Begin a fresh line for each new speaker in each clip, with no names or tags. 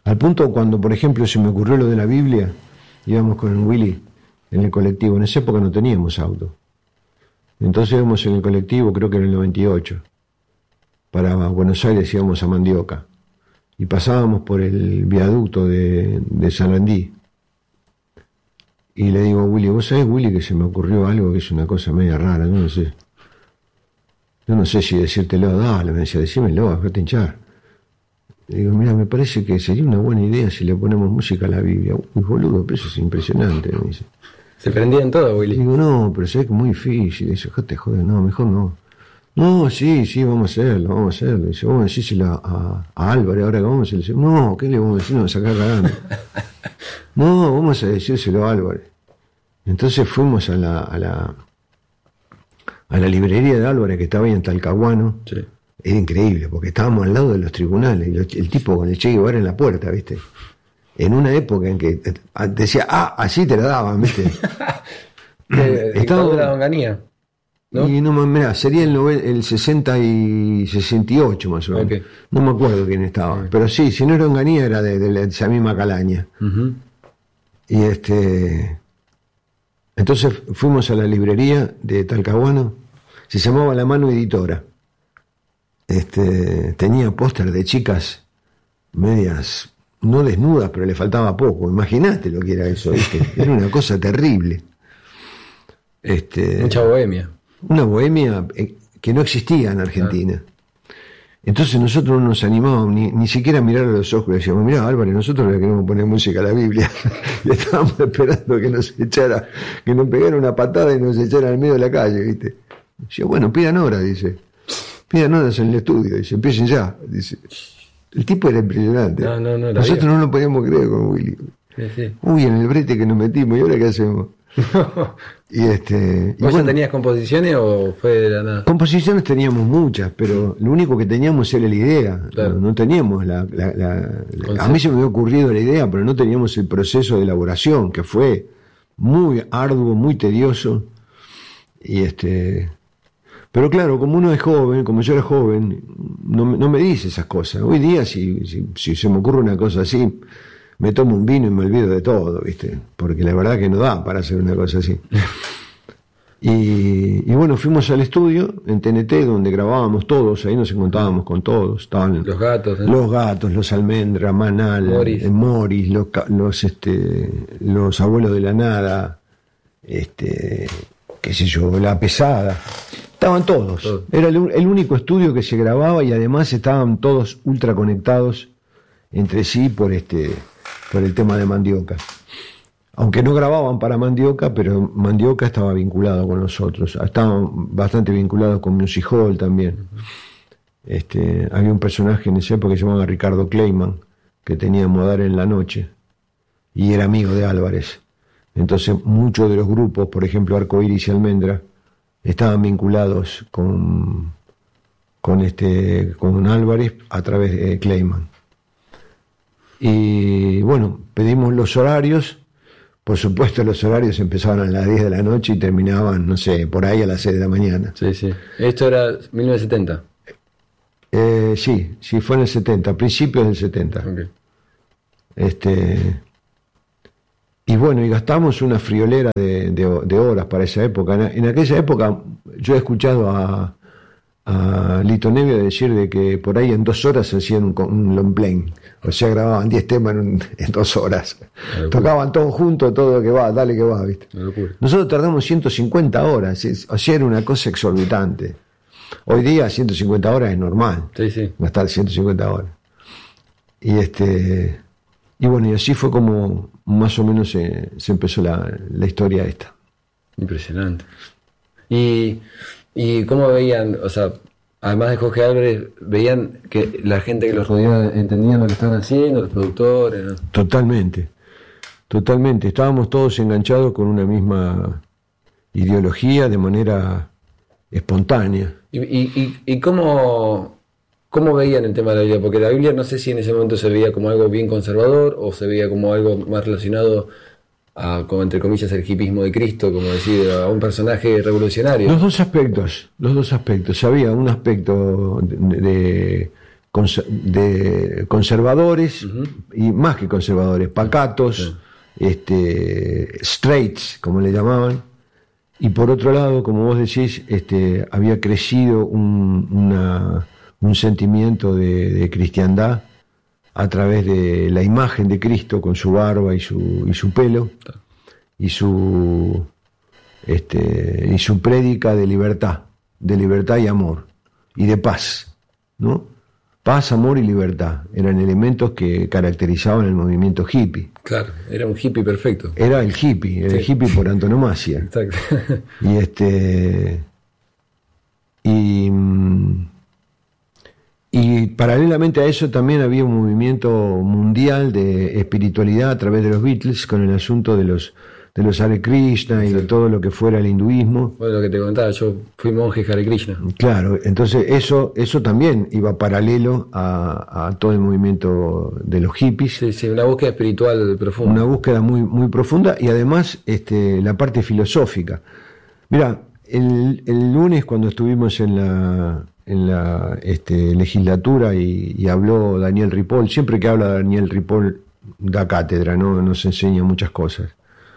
Al punto cuando, por ejemplo, se me ocurrió lo de la Biblia, íbamos con el Willy en el colectivo. En esa época no teníamos auto. Entonces íbamos en el colectivo, creo que en el 98. Para Buenos Aires íbamos a Mandioca. Y pasábamos por el viaducto de Sarandí. Y le digo a Willy, ¿vos sabés, Willy, que se me ocurrió algo que es una cosa media rara? Yo no sé si decírtelo. Dale, me decía, decímelo, déjate hinchar. Le digo, mira, me parece que sería una buena idea si le ponemos música a la Biblia. Uy, boludo, pero eso es impresionante, me dice.
Se prendían todo, Willy.
Digo, no, pero sé que es muy difícil. Dice, te joder, no, mejor no. No, sí, vamos a hacerlo. Dice, vamos a decírselo a Álvarez ahora que vamos a decir. No, ¿qué le vamos a decir? Nos va a sacar cagando. No, vamos a decírselo a Álvarez. Entonces fuimos a la librería de Álvarez, que estaba ahí en Talcahuano.
Sí.
Era increíble, porque estábamos al lado de los tribunales, y el tipo con el Che Guevara en la puerta, ¿viste? En una época en que decía, así te la daban, ¿viste?
Estaba de la Onganía, ¿no?
Y no, mirá, sería el 60 y 68 más o menos. Okay. No me acuerdo quién estaba, okay. Pero sí, si no era Onganía era de esa misma calaña. Uh-huh. Y entonces fuimos a la librería de Talcahuano, se llamaba La Mano Editora. Tenía póster de chicas medias, no desnudas, pero le faltaba poco. Imagínate lo que era eso, ¿viste? Era una cosa terrible.
Mucha bohemia.
Una bohemia que no existía en Argentina. Entonces nosotros no nos animábamos ni siquiera a mirar a los ojos. Le decíamos, mirá, Álvarez, nosotros le queremos poner música a la Biblia. Y estábamos esperando que nos echara, que nos pegara una patada y nos echara al medio de la calle, ¿viste? Y decía, bueno, pidan hora, dice. Pidan horas en el estudio, dice, empiecen ya, dice. El tipo era impresionante. Nosotros no lo podíamos creer con Willy. Sí. Uy, en el brete que nos metimos, ¿y ahora qué hacemos?
¿Vos ya tenías composiciones o fue de la nada?
Composiciones teníamos muchas, pero lo único que teníamos era la idea. Claro. No teníamos a mí se me había ocurrido la idea, pero no teníamos el proceso de elaboración, que fue muy arduo, muy tedioso. Y pero claro, como uno es joven, como yo era joven, no me dice esas cosas. Hoy día, si se me ocurre una cosa así, me tomo un vino y me olvido de todo, ¿viste? Porque la verdad que no da para hacer una cosa así. Y bueno, fuimos al estudio en TNT, donde grabábamos todos, ahí nos encontrábamos con todos. Estaban
los gatos,
los Almendra, Manal, Morris, los Abuelos de la Nada, qué sé yo, La Pesada. Estaban todos. Era el único estudio que se grababa y además estaban todos ultra conectados entre sí por el tema de Mandioca. Aunque no grababan para Mandioca, pero Mandioca estaba vinculado con nosotros. Estaban bastante vinculados con Music Hall también. Había un personaje en esa época que se llamaba Ricardo Kleiman, que tenía Modar en la Noche y era amigo de Álvarez. Entonces muchos de los grupos, por ejemplo Arcoiris y Almendra, estaban vinculados con Álvarez a través de Kleiman. Y bueno, pedimos los horarios. Por supuesto, los horarios empezaban a las 10 de la noche y terminaban, no sé, por ahí a las 6 de la mañana.
Sí. ¿Esto era 1970?
Sí, fue en el 70, principios del 70.
Okay.
Y bueno, y gastamos una friolera de horas para esa época. En aquella época yo he escuchado a Lito Nevia decir de que por ahí en 2 horas hacían un long play. O sea, grababan 10 temas en 2 horas. Tocaban todos juntos, todo que va, dale que va, ¿viste? Nosotros tardamos 150 horas. O sea, era una cosa exorbitante. Hoy día 150 horas es normal.
Sí.
Gastar 150 horas. Y bueno, y así fue como más o menos se empezó la historia esta.
Impresionante. ¿Y cómo veían, o sea, además de Jorge Álvarez, veían que la gente que los rodeaba entendían lo que estaban haciendo, los productores, ¿no? Totalmente.
Estábamos todos enganchados con una misma ideología de manera espontánea.
¿Y cómo veían el tema de la Biblia? Porque la Biblia no sé si en ese momento se veía como algo bien conservador o se veía como algo más relacionado como entre comillas el hipismo de Cristo, como decir, a un personaje revolucionario.
Los dos aspectos. Había un aspecto de conservadores, y más que conservadores, pacatos, straights, como le llamaban, y por otro lado, como vos decís, había crecido un sentimiento de cristiandad a través de la imagen de Cristo con su barba y su pelo y su prédica de libertad y amor y de paz, ¿no? Paz, amor y libertad eran elementos que caracterizaban el movimiento hippie.
Claro, era un hippie perfecto.
Era el hippie, el hippie por antonomasia.
Exacto.
Y paralelamente a eso también había un movimiento mundial de espiritualidad a través de los Beatles con el asunto de los Hare Krishna y de todo lo que fuera el hinduismo.
Bueno, lo que te contaba, yo fui monje Hare Krishna.
Claro, entonces eso también iba paralelo a todo el movimiento de los hippies.
Sí, una búsqueda espiritual profunda.
Una búsqueda muy, muy profunda y además la parte filosófica. Mira, el lunes cuando estuvimos en la legislatura y habló Daniel Ripoll, siempre que habla Daniel Ripoll da cátedra, ¿no? Nos enseña muchas cosas.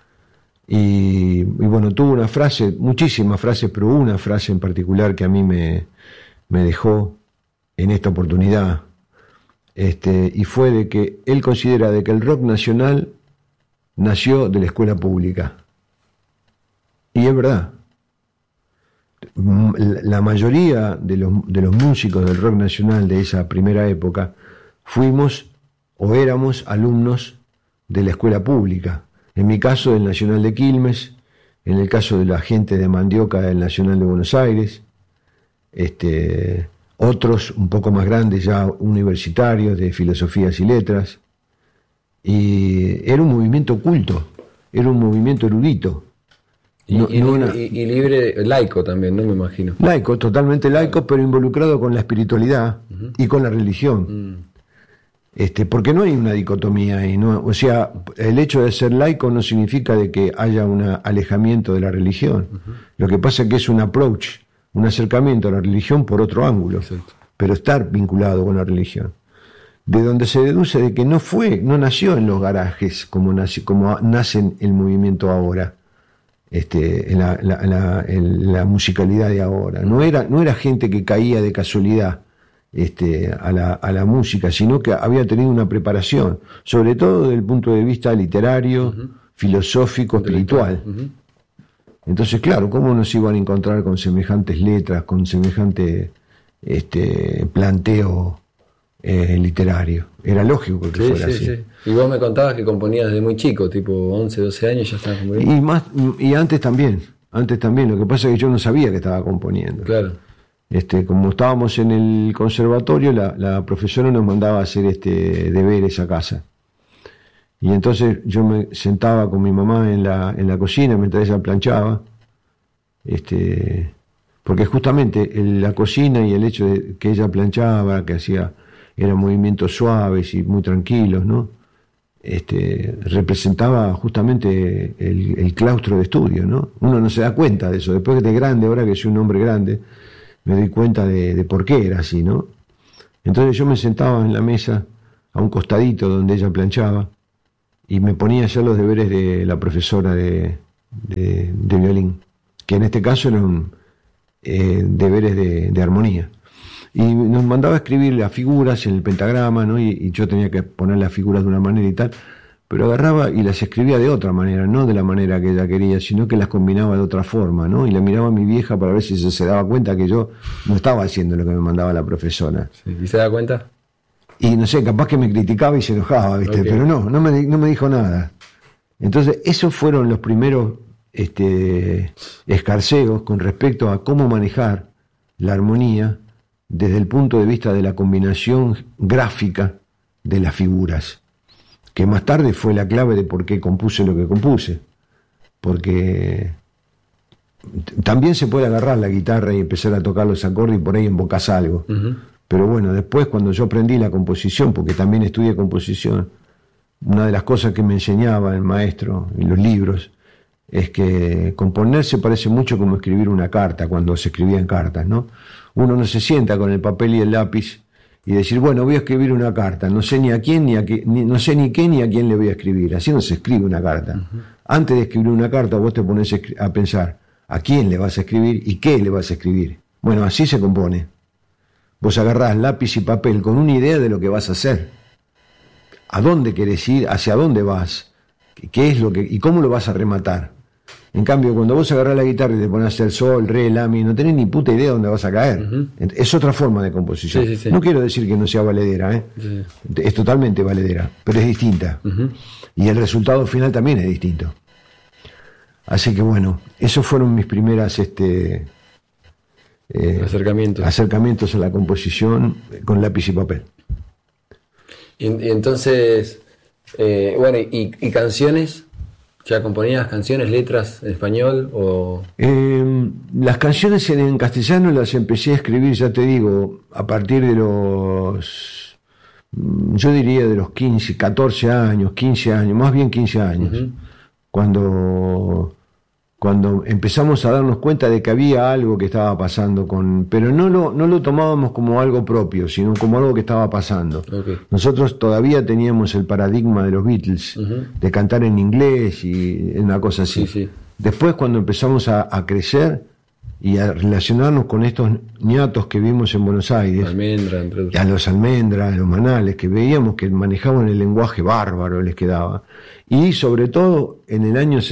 Y bueno, tuvo una frase, muchísimas frases, pero una frase en particular que a mí me dejó en esta oportunidad, y fue de que él considera de que el rock nacional nació de la escuela pública. Y es verdad. La mayoría de los músicos del rock nacional de esa primera época fuimos o éramos alumnos de la escuela pública. En mi caso del Nacional de Quilmes, en el caso de la gente de Mandioca del Nacional de Buenos Aires, otros un poco más grandes ya universitarios de filosofías y letras, y era un movimiento culto, era un movimiento erudito.
Y libre, laico también, ¿no? Me imagino.
Laico, totalmente laico, pero involucrado con la espiritualidad y con la religión. Porque no hay una dicotomía ahí, ¿no? O sea, el hecho de ser laico no significa de que haya un alejamiento de la religión. Lo que pasa es que es un approach, un acercamiento a la religión por otro ángulo. Exacto. Pero estar vinculado con la religión. De donde se deduce de que no nació en los garajes como nace el movimiento ahora. En la musicalidad de ahora. No era gente que caía de casualidad a la música, sino que había tenido una preparación, sobre todo desde el punto de vista literario, filosófico, espiritual. Entonces, claro, ¿cómo nos iban a encontrar con semejantes letras, con semejante planteo literario? Era lógico que fuera así. Sí.
Y vos me contabas que componías desde muy chico, tipo 11, 12 años ya estabas componiendo.
Y antes también, lo que pasa es que yo no sabía que estaba componiendo.
Claro.
Como estábamos en el conservatorio, la profesora nos mandaba a hacer deberes a casa. Y entonces yo me sentaba con mi mamá en la cocina mientras ella planchaba, porque justamente la cocina y el hecho de que ella planchaba, que eran movimientos suaves y muy tranquilos, ¿no? Representaba justamente el claustro de estudio, ¿no? Uno no se da cuenta de eso. Después de grande, ahora que soy un hombre grande, me doy cuenta de por qué era así, ¿no? Entonces yo me sentaba en la mesa, a un costadito donde ella planchaba, y me ponía a hacer los deberes de la profesora de violín, que en este caso eran deberes de armonía. Y nos mandaba a escribir las figuras en el pentagrama, ¿no? Y yo tenía que poner las figuras de una manera y tal, pero agarraba y las escribía de otra manera, no de la manera que ella quería, sino que las combinaba de otra forma, ¿no? Y la miraba a mi vieja para ver si se daba cuenta que yo no estaba haciendo lo que me mandaba la profesora.
Sí. ¿Y se da cuenta?
Y no sé, capaz que me criticaba y se enojaba, ¿viste? Okay. Pero no me dijo nada. Entonces, esos fueron los primeros escarceos con respecto a cómo manejar la armonía desde el punto de vista de la combinación gráfica de las figuras, que más tarde fue la clave de por qué compuse lo que compuse, porque también se puede agarrar la guitarra y empezar a tocar los acordes y por ahí embocás algo, pero bueno, después cuando yo aprendí la composición, porque también estudié composición, una de las cosas que me enseñaba el maestro en los libros es que componer se parece mucho como escribir una carta, cuando se escribían cartas, ¿no? Uno no se sienta con el papel y el lápiz y decir, bueno, voy a escribir una carta, no sé ni a quién no sé ni qué ni a quién le voy a escribir. Así no se escribe una carta. Uh-huh. Antes de escribir una carta vos te pones a pensar a quién le vas a escribir y qué le vas a escribir. Bueno, así se compone. Vos agarrás lápiz y papel con una idea de lo que vas a hacer, a dónde querés ir, hacia dónde vas, qué es lo que y cómo lo vas a rematar. En cambio, cuando vos agarrás la guitarra y te pones a hacer sol, re, la, mi, no tenés ni puta idea de dónde vas a caer. Uh-huh. Es otra forma de composición. Sí, sí, sí. No quiero decir que no sea valedera, ¿eh? Sí. Es totalmente valedera, pero es distinta. Uh-huh. Y el resultado final también es distinto. Así que bueno, esos fueron mis primeras acercamientos a la composición con lápiz y papel.
Y entonces, bueno, ¿y canciones? ¿Ya componías canciones, letras en español? O...
las canciones en castellano las empecé a escribir, ya te digo, a partir de los, yo diría de los 15, 14 años, 15 años, más bien 15 años, uh-huh. Cuando empezamos a darnos cuenta de que había algo que estaba pasando pero no lo tomábamos como algo propio, sino como algo que estaba pasando. Okay. Nosotros todavía teníamos el paradigma de los Beatles, uh-huh. de cantar en inglés y una cosa así. Sí, sí. Después, cuando empezamos a crecer y a relacionarnos con estos ñatos que vimos en Buenos Aires, a los Almendra, a los Manales, que veíamos que manejaban el lenguaje bárbaro, les quedaba. Y sobre todo en el año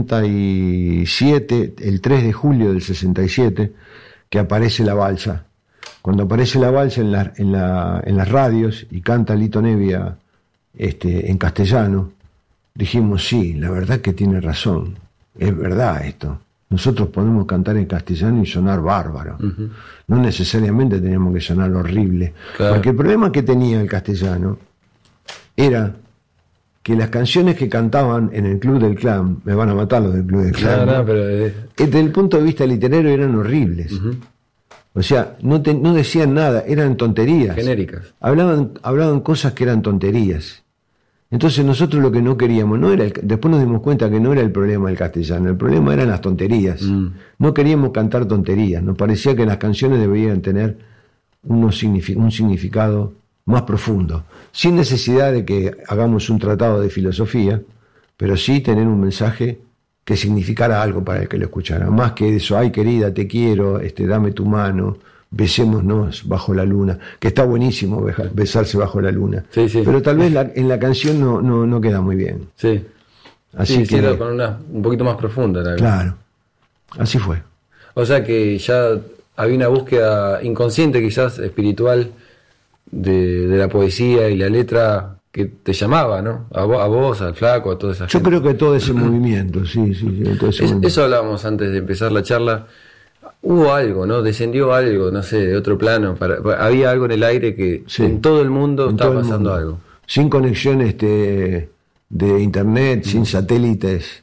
67, el 3 de julio del 67, que aparece la balsa. Cuando aparece la balsa en las radios y canta Lito Nevia en castellano, dijimos, sí, la verdad que tiene razón, es verdad esto. Nosotros podemos cantar en castellano y sonar bárbaro. Uh-huh. No necesariamente teníamos que sonar horrible. Claro. Porque el problema que tenía el castellano era que las canciones que cantaban en el Club del Clan, me van a matar los del Club del Clan,
no, pero
desde el punto de vista literario eran horribles. Uh-huh. O sea, no decían nada, eran tonterías.
Genéricas.
Hablaban cosas que eran tonterías. Entonces nosotros lo que no queríamos, después nos dimos cuenta que no era el problema del castellano, el problema eran las tonterías. No queríamos cantar tonterías, nos parecía que las canciones deberían tener un significado más profundo, sin necesidad de que hagamos un tratado de filosofía, pero sí tener un mensaje que significara algo para el que lo escuchara, más que eso, ay querida, te quiero, dame tu mano, besémonos bajo la luna, que está buenísimo besarse bajo la luna, sí, sí. Pero tal vez en la canción no queda muy bien.
Sí.
Así
que era con un poquito más profunda.
Claro, así fue.
O sea que ya había una búsqueda inconsciente, quizás espiritual, de la poesía y la letra que te llamaba, ¿no? A vos, al Flaco, a toda esa gente.
Yo creo que todo ese movimiento, sí, todo ese movimiento.
Eso hablábamos antes de empezar la charla. Hubo algo, ¿no? Descendió algo, no sé, de otro plano. Había algo en el aire que sí, en todo el mundo estaba pasando algo.
Sin conexiones de internet, sin satélites,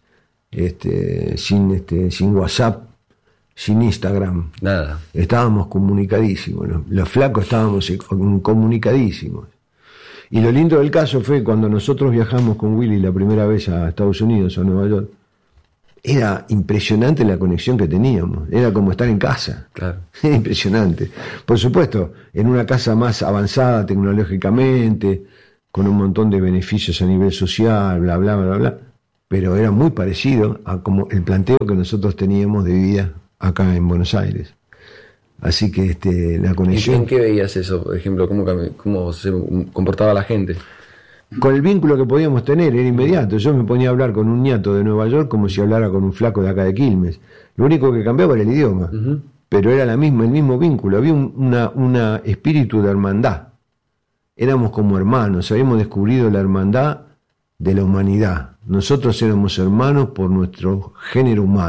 sin WhatsApp, sin Instagram.
Nada.
Estábamos comunicadísimos. Los flacos estábamos comunicadísimos. Y lo lindo del caso fue cuando nosotros viajamos con Willy la primera vez a Estados Unidos, a Nueva York. Era impresionante la conexión que teníamos, era como estar en casa.
Claro.
Era impresionante. Por supuesto, en una casa más avanzada tecnológicamente, con un montón de beneficios a nivel social, bla, bla, bla, bla, pero era muy parecido a como el planteo que nosotros teníamos de vida acá en Buenos Aires. Así que la conexión...
¿Y en qué veías eso, por ejemplo? ¿Cómo se comportaba la gente?
Con el vínculo que podíamos tener, era inmediato. Yo me ponía a hablar con un ñato de Nueva York como si hablara con un flaco de acá de Quilmes. Lo único que cambiaba era el idioma, uh-huh, pero era el mismo vínculo. Había un espíritu de hermandad. Éramos como hermanos, habíamos descubrido la hermandad de la humanidad. Nosotros éramos hermanos por nuestro género humano.